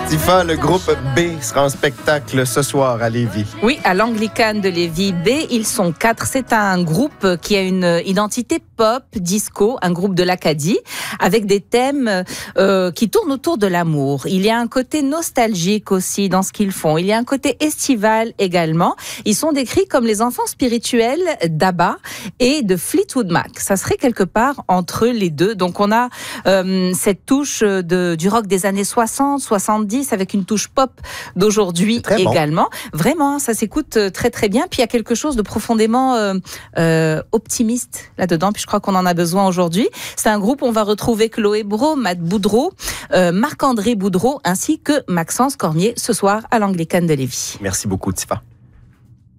Tifa, le groupe B sera en spectacle ce soir à Lévis. Oui, à l'Anglicane de Lévis. B, ils sont 4. C'est un groupe qui a une identité pop, disco, un groupe de l'Acadie, avec des thèmes qui tournent autour de l'amour. Il y a un côté nostalgique aussi dans ce qu'ils font. Il y a un côté estival également. Ils sont décrits comme les enfants spirituels d'ABBA et de Fleetwood Mac. Ça serait quelque part entre les deux. Donc on a cette touche du rock des années 60, 70, avec une touche pop d'aujourd'hui également. Bon. Vraiment, ça s'écoute très très bien. Puis il y a quelque chose de profondément optimiste là-dedans. Puis je crois qu'on en a besoin aujourd'hui. C'est un groupe où on va retrouver Chloé Brault, Matt Boudreau, Marc-André Boudreau, ainsi que Maxence Cormier ce soir à l'Anglicane de Lévis. Merci beaucoup, Tifa.